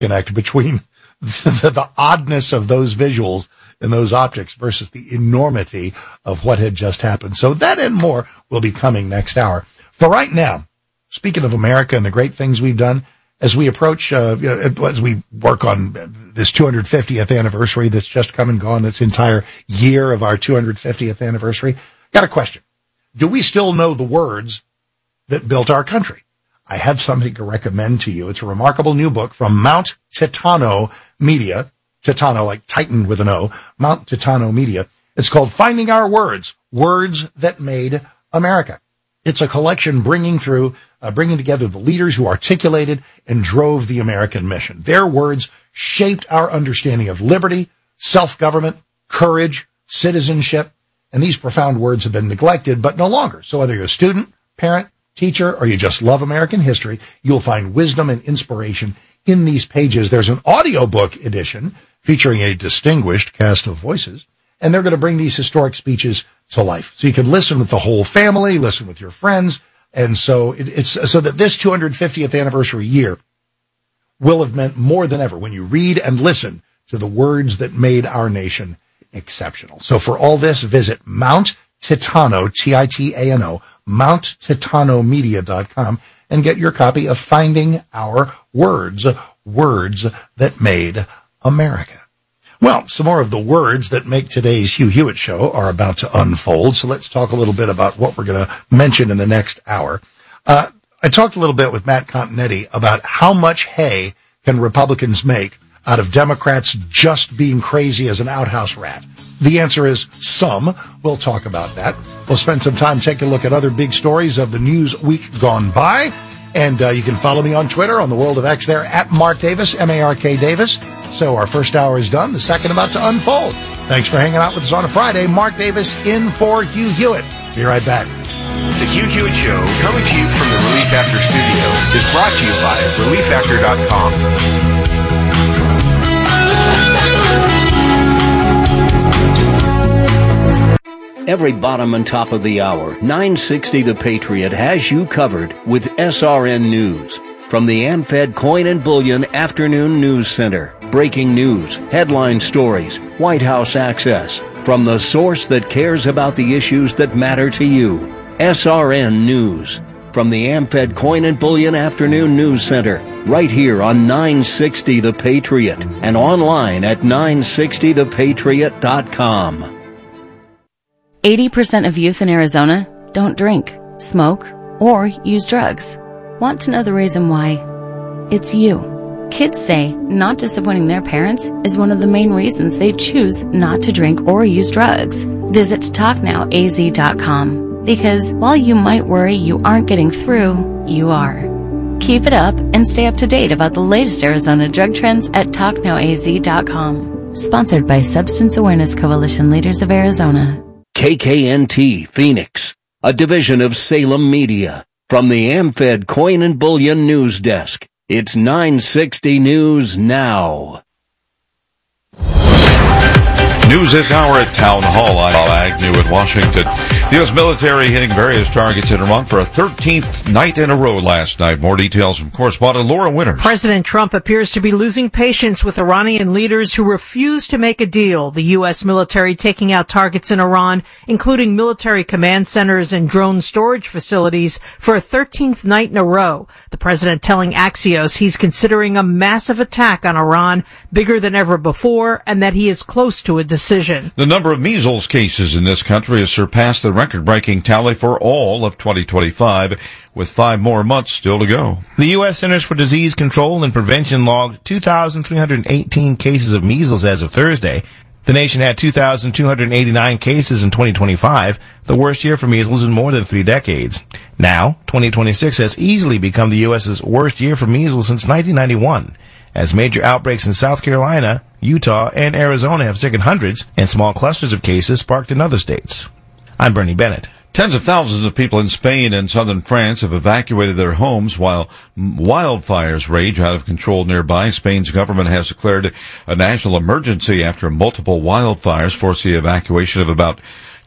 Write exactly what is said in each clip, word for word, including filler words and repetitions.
disconnect between the, the oddness of those visuals and those optics versus the enormity of what had just happened. So that and more will be coming next hour. For right now, speaking of America and the great things we've done, as we approach, uh, you know, as we work on this two hundred fiftieth anniversary that's just come and gone, this entire year of our two hundred fiftieth anniversary, got a question. Do we still know the words that built our country? I have something to recommend to you. It's a remarkable new book from Mount Titano Media. Titano, like Titan with an O. Mount Titano Media. It's called Finding Our Words, Words That Made America. It's a collection bringing through, uh, bringing together the leaders who articulated and drove the American mission. Their words shaped our understanding of liberty, self-government, courage, citizenship, and these profound words have been neglected, but no longer. So whether you're a student, parent, teacher, or you just love American history, you'll find wisdom and inspiration in these pages. There's an audiobook edition featuring a distinguished cast of voices, and they're going to bring these historic speeches to life. So you can listen with the whole family, listen with your friends, and so it, it's so that this two hundred fiftieth anniversary year will have meant more than ever when you read and listen to the words that made our nation exceptional. So for all this, visit Mount Titano, T I T A N O, mount titano media dot com, and get your copy of Finding Our Words, Words That Made America. Well, some more of the words that make today's Hugh Hewitt show are about to unfold, so let's talk a little bit about what we're going to mention in the next hour. Uh, I talked a little bit with Matt Continetti about how much hay can Republicans make out of Democrats just being crazy as an outhouse rat. The answer is some. We'll talk about that. We'll spend some time taking a look at other big stories of the news week gone by. And uh, you can follow me on Twitter, on the World of X there, at Mark Davis, M A R K Davis. So our first hour is done. The second about to unfold. Thanks for hanging out with us on a Friday. Mark Davis in for Hugh Hewitt. Be right back. The Hugh Hewitt Show, coming to you from the Relief Factor studio, is brought to you by relief factor dot com. Every bottom and top of the hour, nine sixty The Patriot has you covered with S R N News. From the AmFed Coin and Bullion Afternoon News Center. Breaking news, headline stories, White House access. From the source that cares about the issues that matter to you. S R N News. From the AmFed Coin and Bullion Afternoon News Center. Right here on nine sixty The Patriot. And online at nine sixty the patriot dot com. eighty percent of youth in Arizona don't drink, smoke, or use drugs. Want to know the reason why? It's you. Kids say not disappointing their parents is one of the main reasons they choose not to drink or use drugs. Visit talk now A Z dot com because while you might worry you aren't getting through, you are. Keep it up and stay up to date about the latest Arizona drug trends at talk now A Z dot com. Sponsored by Substance Awareness Coalition Leaders of Arizona. K K N T Phoenix, a division of Salem Media. From the AmFed Coin and Bullion News Desk, it's nine sixty News Now. News this hour at Town Hall. I'm Agnew in Washington. The U S military hitting various targets in Iran for a thirteenth night in a row last night. More details from correspondent Laura Winters. President Trump appears to be losing patience with Iranian leaders who refuse to make a deal. The U S military taking out targets in Iran, including military command centers and drone storage facilities, for a thirteenth night in a row. The president telling Axios he's considering a massive attack on Iran, bigger than ever before, and that he is close to a decision. The number of measles cases in this country has surpassed the record-breaking tally for all of twenty twenty-five, with five more months still to go. The U S Centers for Disease Control and Prevention logged two thousand three hundred eighteen cases of measles as of Thursday. The nation had two thousand two hundred eighty-nine cases in twenty twenty-five, the worst year for measles in more than three decades. Now, twenty twenty-six has easily become the U S's worst year for measles since nineteen ninety-one, as major outbreaks in South Carolina, Utah, and Arizona have sickened hundreds, and small clusters of cases sparked in other states. I'm Bernie Bennett. Tens of thousands of people in Spain and southern France have evacuated their homes while wildfires rage out of control nearby. Spain's government has declared a national emergency after multiple wildfires forced the evacuation of about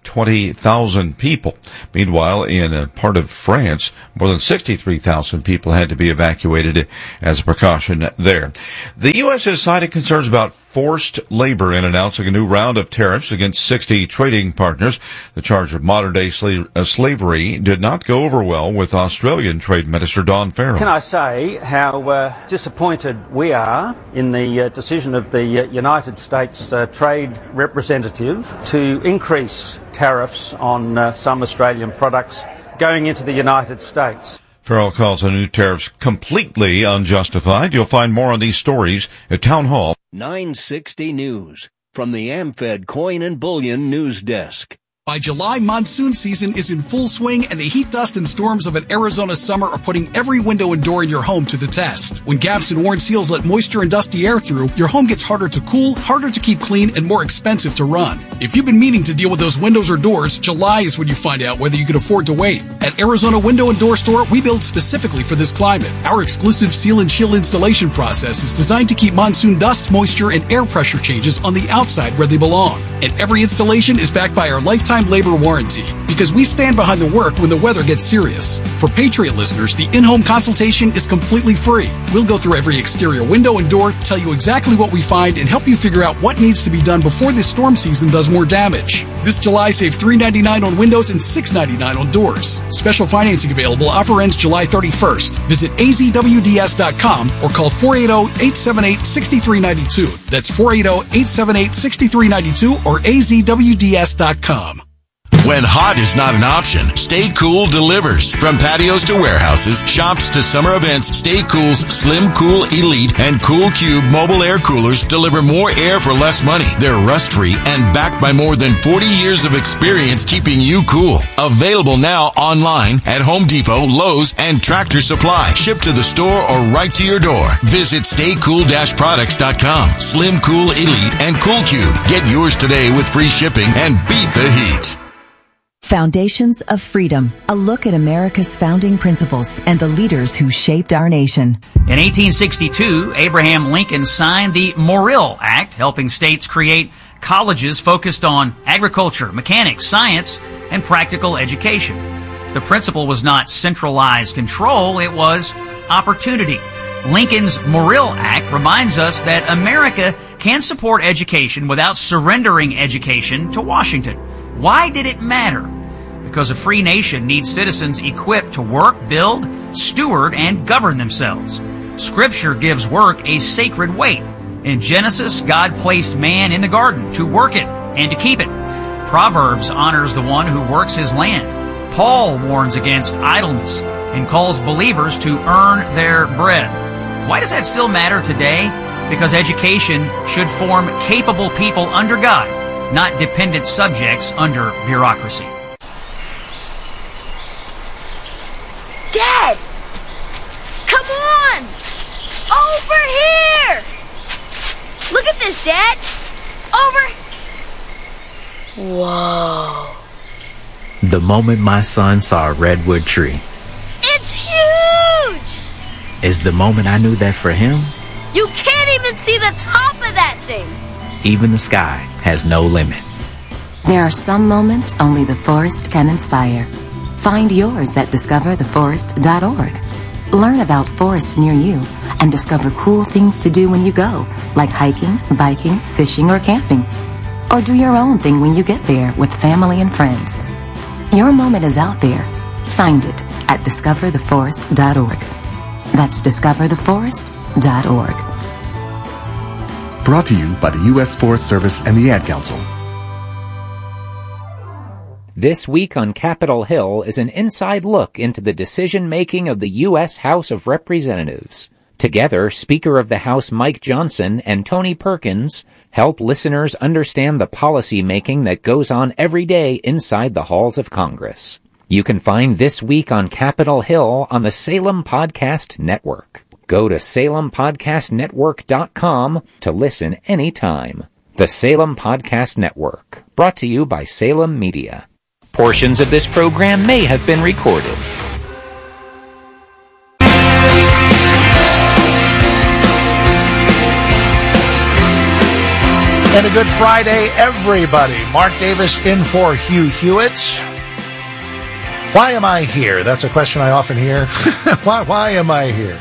twenty thousand people. Meanwhile, in a part of France, more than sixty-three thousand people had to be evacuated as a precaution there. The U S has cited concerns about forced labor in announcing a new round of tariffs against sixty trading partners. The charge of modern-day sla- uh, slavery did not go over well with Australian Trade Minister Don Farrell. Can I say how uh, disappointed we are in the uh, decision of the uh, United States uh, Trade Representative to increase tariffs on uh, some Australian products going into the United States. Farrell calls the new tariffs completely unjustified. You'll find more on these stories at Town Hall. nine sixty News from the AmFed Coin and Bullion News Desk. By July, monsoon season is in full swing, and the heat, dust, and storms of an Arizona summer are putting every window and door in your home to the test. When gaps and worn seals let moisture and dusty air through, your home gets harder to cool, harder to keep clean, and more expensive to run. If you've been meaning to deal with those windows or doors, July is when you find out whether you can afford to wait. At Arizona Window and Door Store, we build specifically for this climate. Our exclusive seal and chill installation process is designed to keep monsoon dust, moisture, and air pressure changes on the outside where they belong. And every installation is backed by our lifetime labor warranty, because we stand behind the work when the weather gets serious. For Patriot listeners, the in-home consultation is completely free. We'll go through every exterior window and door, tell you exactly what we find, and help you figure out what needs to be done before this storm season does more damage. This July, save three dollars and ninety-nine cents on windows and six dollars and ninety-nine cents on doors. Special financing available. Offer ends July thirty-first. Visit A Z W D S dot com or call four eight zero, eight seven eight, six three nine two. That's four eight zero, eight seven eight, six three nine two or A Z W D S dot com. When hot is not an option, Stay Cool delivers. From patios to warehouses, shops to summer events, Stay Cool's Slim Cool Elite and Cool Cube mobile air coolers deliver more air for less money. They're rust-free and backed by more than forty years of experience keeping you cool. Available now online at Home Depot, Lowe's, and Tractor Supply. Shipped to the store or right to your door. Visit stay cool dash products dot com. Slim Cool Elite and Cool Cube. Get yours today with free shipping and beat the heat. Foundations of Freedom, a look at America's founding principles and the leaders who shaped our nation. In eighteen sixty-two, Abraham Lincoln signed the Morrill Act, helping states create colleges focused on agriculture, mechanics, science, and practical education. The principle was not centralized control, it was opportunity. Lincoln's Morrill Act reminds us that America can support education without surrendering education to Washington. Why did it matter? Because a free nation needs citizens equipped to work, build, steward, and govern themselves. Scripture gives work a sacred weight. In Genesis, God placed man in the garden to work it and to keep it. Proverbs honors the one who works his land. Paul warns against idleness and calls believers to earn their bread. Why does that still matter today? Because education should form capable people under God, not dependent subjects under bureaucracy. Dad! Come on! Over here! Look at this, Dad! Over... Whoa. The moment my son saw a redwood tree. It's huge! Is the moment I knew that for him, you can't even see the top of that thing! even the sky has no limit. There are some moments only the forest can inspire. Find yours at discover the forest dot org. Learn about forests near you and discover cool things to do when you go, like hiking, biking, fishing, or camping. Or do your own thing when you get there with family and friends. Your moment is out there. Find it at discover the forest dot org. That's discover the forest dot org. Brought to you by the U S Forest Service and the Ad Council. This week on Capitol Hill is an inside look into the decision-making of the U S House of Representatives. Together, Speaker of the House Mike Johnson and Tony Perkins help listeners understand the policy-making that goes on every day inside the halls of Congress. You can find This Week on Capitol Hill on the Salem Podcast Network. Go to salem podcast network dot com to listen anytime. The Salem Podcast Network, brought to you by Salem Media. Portions of this program may have been recorded. And a good Friday, everybody. Mark Davis in for Hugh Hewitt. Why am I here? That's a question I often hear. why, why am I here?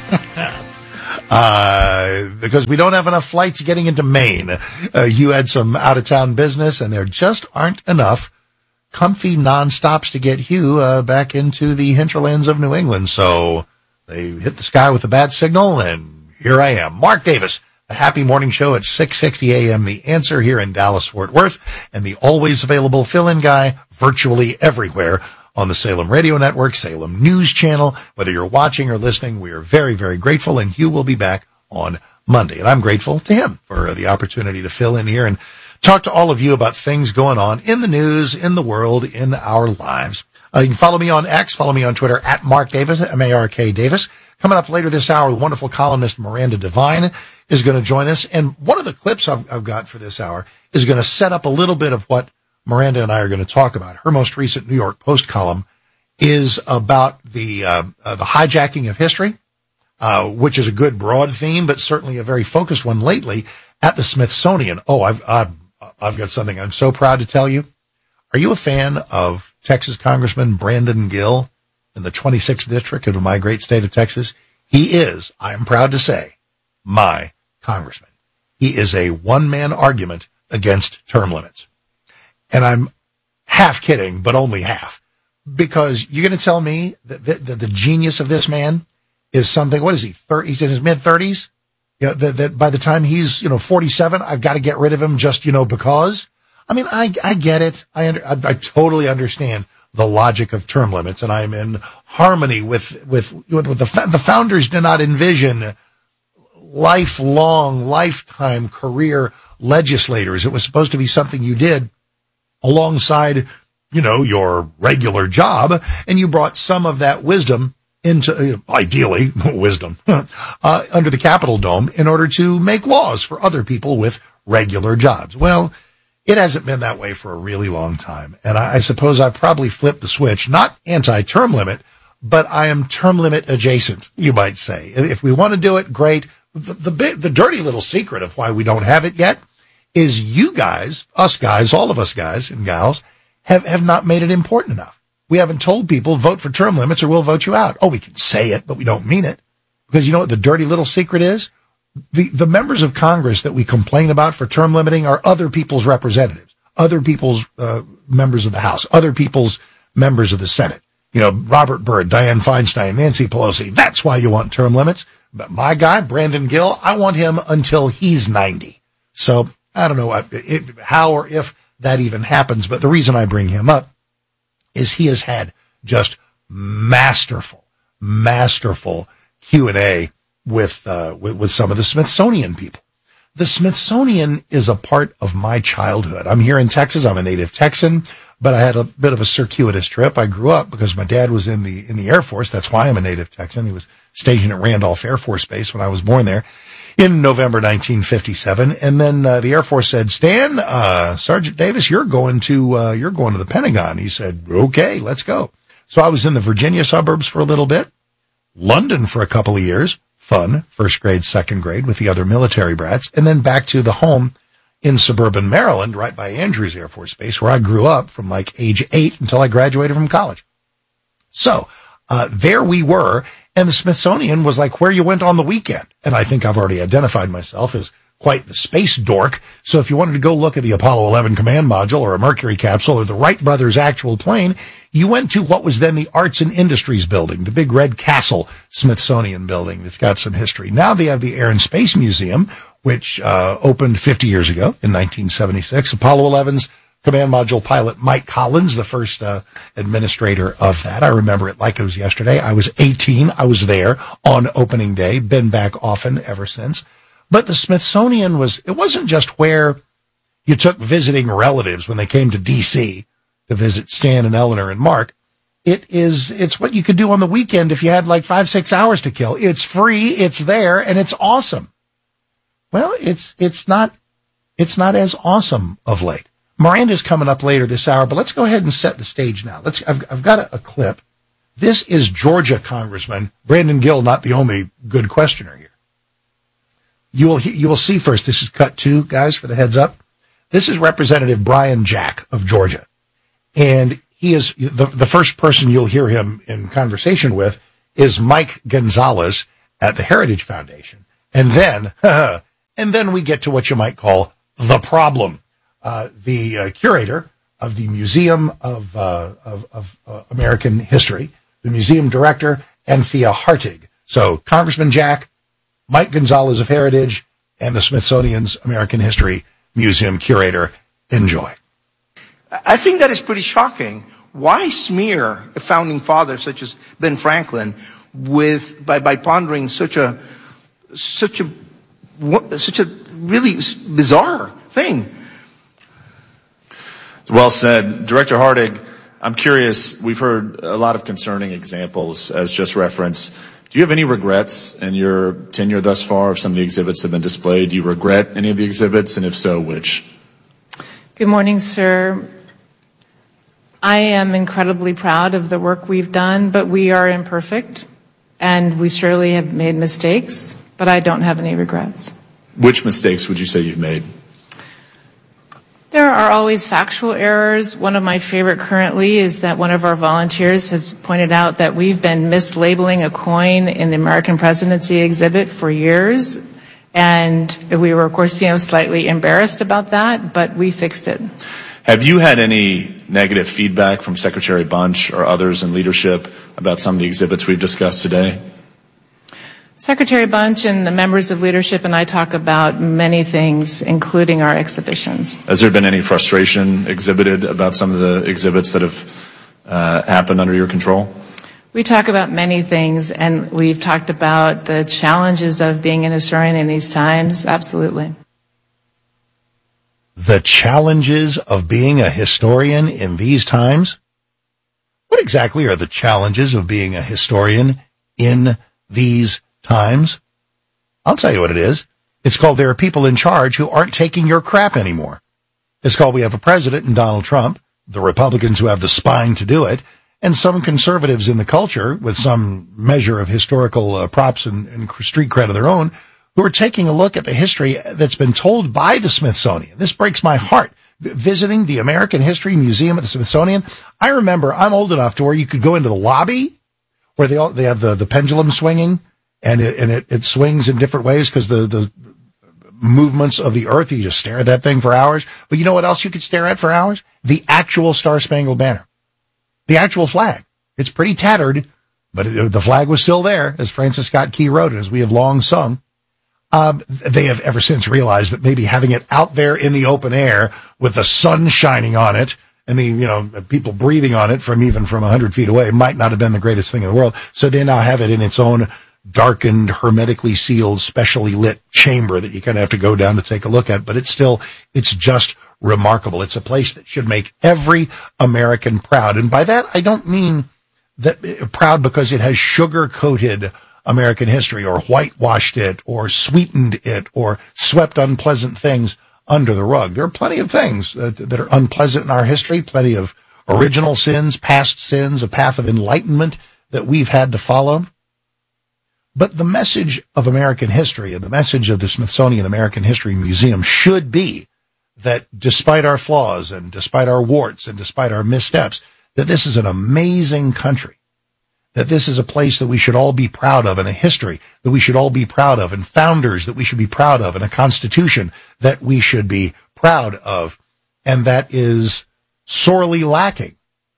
uh, because we don't have enough flights getting into Maine. Uh, you had some out-of-town business, and there just aren't enough comfy non-stops to get Hugh uh, back into the hinterlands of New England. So they hit the sky with a bad signal, and here I am. Mark Davis. A happy morning show at six sixty a.m. The Answer here in Dallas-Fort Worth, and the always available fill-in guy virtually everywhere on the Salem Radio Network, Salem News Channel. Whether you're watching or listening, we are very, very grateful, and Hugh will be back on Monday. And I'm grateful to him for the opportunity to fill in here and talk to all of you about things going on in the news, in the world, in our lives. Uh, you can follow me on X, follow me on Twitter at Mark Davis, M A R K Davis. Coming up later this hour, the wonderful columnist Miranda Devine is going to join us. And one of the clips I've, I've got for this hour is going to set up a little bit of what Miranda and I are going to talk about. Her most recent New York Post column is about the uh, uh, the hijacking of history, uh, which is a good broad theme, but certainly a very focused one lately at the Smithsonian. Oh, I've, I've, I've got something I'm so proud to tell you. Are you a fan of Texas Congressman Brandon Gill in the twenty-sixth District of my great state of Texas? He is, I am proud to say, my congressman. He is a one-man argument against term limits. And I'm half kidding, but only half. Because you're going to tell me that the, the, the genius of this man is something, what is he, thirty, he's in his mid-thirties? You know, that, that by the time he's, you know, forty-seven, I've got to get rid of him just, you know, because. I mean, I, I get it. I, under, I, I totally understand the logic of term limits, and I'm in harmony with, with, with, with the, the founders did not envision lifelong, lifetime career legislators. It was supposed to be something you did alongside, you know, your regular job, and you brought some of that wisdom into, you know, ideally, wisdom, uh, under the Capitol Dome in order to make laws for other people with regular jobs. Well, it hasn't been that way for a really long time, and I, I suppose I probably flipped the switch, not anti-term limit, but I am term limit adjacent, you might say. If we want to do it, great. The, the bit, the dirty little secret of why we don't have it yet is you guys, us guys, all of us guys and gals have, have not made it important enough. We haven't told people vote for term limits or we'll vote you out. Oh, we can say it, but we don't mean it. Because you know what the dirty little secret is? The, the members of Congress that we complain about for term limiting are other people's representatives, other people's, uh, members of the House, other people's members of the Senate. You know, Robert Byrd, Dianne Feinstein, Nancy Pelosi. That's why you want term limits. But my guy, Brandon Gill, I want him until he's ninety. So I don't know it, how or if that even happens. But the reason I bring him up is he has had just masterful, masterful Q and A with, uh, with, with some of the Smithsonian people. The Smithsonian is a part of my childhood. I'm here in Texas. I'm a native Texan, but I had a bit of a circuitous trip. I grew up because my dad was in the, in the Air Force. That's why I'm a native Texan. He was stationed at Randolph Air Force Base when I was born there in November nineteen fifty-seven. And then, uh, the Air Force said, Stan, uh, Sergeant Davis, you're going to, uh, you're going to the Pentagon. He said, okay, let's go. So I was in the Virginia suburbs for a little bit, London for a couple of years, fun, first grade, second grade with the other military brats, and then back to the home in suburban Maryland, right by Andrews Air Force Base, where I grew up from like age eight until I graduated from college. So, uh, there we were. And the Smithsonian was like where you went on the weekend. And I think I've already identified myself as quite the space dork. So if you wanted to go look at the Apollo eleven command module or a Mercury capsule or the Wright brothers' actual plane, you went to what was then the Arts and Industries building, the big red castle Smithsonian building that's got some history. Now they have the Air and Space Museum, which uh opened fifty years ago in nineteen seventy-six. Apollo eleven's command module pilot Mike Collins, the first uh, administrator of that. I remember it like it was yesterday. I was eighteen. I was there on opening day, been back often ever since. But the Smithsonian was, it wasn't just where you took visiting relatives when they came to D C to visit Stan and Eleanor and Mark. It is, it's what you could do on the weekend if you had like five, six hours to kill. It's free, it's there, and it's awesome. Well, it's, it's not, it's not as awesome of late. Miranda's coming up later this hour, but let's go ahead and set the stage now. Let's, I've, I've got a, a clip. This is Georgia Congressman Brandon Gill, not the only good questioner here. You will you will see first. This is cut two, guys, for the heads up. This is Representative Brian Jack of Georgia, and he is the the first person you'll hear him in conversation with is Mike Gonzalez at the Heritage Foundation, and then and then we get to what you might call the problem. Uh, the uh, curator of the Museum of uh, of, of uh, American History, the museum director, Anthea Hartig. So Congressman Jack, Mike Gonzalez of Heritage, and the Smithsonian's American History Museum curator. Enjoy. I think that is pretty shocking. Why smear a founding father such as Ben Franklin with by, by pondering such a such a such a really bizarre thing? Well said. Director Hartig, I'm curious, we've heard a lot of concerning examples as just referenced. Do you have any regrets in your tenure thus far of some of the exhibits that have been displayed? Do you regret any of the exhibits, and if so, which? Good morning, sir. I am incredibly proud of the work we've done, but we are imperfect, and we surely have made mistakes, but I don't have any regrets. Which mistakes would you say you've made? There are always factual errors. One of my favorite currently is that one of our volunteers has pointed out that we've been mislabeling a coin in the American presidency exhibit for years. And we were, of course, you know, slightly embarrassed about that, but we fixed it. Have you had any negative feedback from Secretary Bunch or others in leadership about some of the exhibits we've discussed today? Secretary Bunch and the members of leadership and I talk about many things, including our exhibitions. Has there been any frustration exhibited about some of the exhibits that have uh, happened under your control? We talk about many things, and we've talked about the challenges of being an historian in these times. Absolutely. The challenges of being a historian in these times? What exactly are the challenges of being a historian in these times? I'll tell you what it is. It's called there are people in charge who aren't taking your crap anymore. It's called we have a president in Donald Trump, the Republicans who have the spine to do it, and some conservatives in the culture with some measure of historical uh, props and, and street cred of their own who are taking a look at the history that's been told by the Smithsonian. This breaks my heart. Visiting the American History Museum at the Smithsonian, I remember I'm old enough to where you could go into the lobby where they all, they have the, the pendulum swinging, and it, and it, it swings in different ways because the, the movements of the earth, you just stare at that thing for hours. But you know what else you could stare at for hours? The actual Star-Spangled Banner. The actual flag. It's pretty tattered, but it, the flag was still there, as Francis Scott Key wrote it, as we have long sung. Um, they have ever since realized that maybe having it out there in the open air with the sun shining on it and the, you know, people breathing on it from even from a hundred feet away might not have been the greatest thing in the world. So they now have it in its own darkened, hermetically sealed, specially lit chamber that you kind of have to go down to take a look at. But it's still, it's just remarkable. It's a place that should make every American proud. And by that, I don't mean that proud because it has sugar-coated American history or whitewashed it or sweetened it or swept unpleasant things under the rug. There are plenty of things that, that are unpleasant in our history, plenty of original sins, past sins, a path of enlightenment that we've had to follow. But the message of American history and the message of the Smithsonian American History Museum should be that despite our flaws and despite our warts and despite our missteps, that this is an amazing country, that this is a place that we should all be proud of, and a history that we should all be proud of, and founders that we should be proud of, and a constitution that we should be proud of, and that is sorely lacking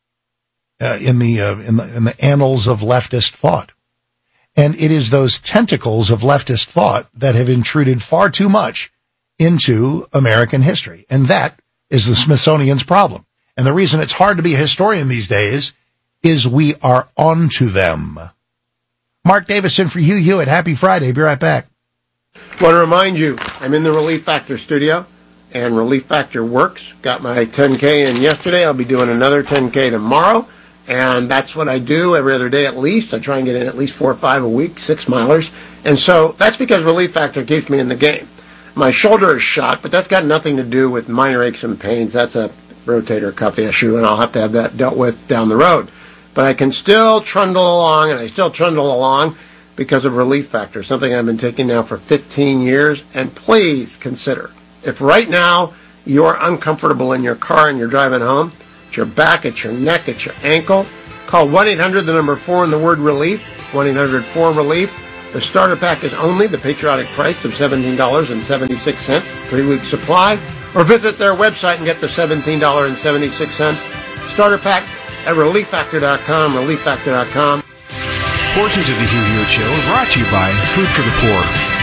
uh, in the uh, in the in the annals of leftist thought. And it is those tentacles of leftist thought that have intruded far too much into American history. And that is the Smithsonian's problem. And the reason it's hard to be a historian these days is we are onto them. Mark Davison for Hugh Hewitt. Happy Friday. Be right back. I want to remind you, I'm in the Relief Factor studio, and Relief Factor works. Got my ten K in yesterday. I'll be doing another ten K tomorrow. And that's what I do every other day at least. I try and get in at least four or five a week, six milers. And so that's because Relief Factor keeps me in the game. My shoulder is shot, but that's got nothing to do with minor aches and pains. That's a rotator cuff issue, and I'll have to have that dealt with down the road. But I can still trundle along, and I still trundle along because of Relief Factor, something I've been taking now for fifteen years. And please consider, if right now you're uncomfortable in your car and you're driving home, it's your back, it's your neck, it's your ankle, call one eight hundred, the number four, and the word relief, one eight hundred four relief. The starter pack is only the patriotic price of seventeen dollars and seventy-six cents, three-week supply, or visit their website and get the seventeen dollars and seventy-six cents starter pack at relief factor dot com, relief factor dot com. Portions of the Hugh Hewitt Show are brought to you by Food for the Poor.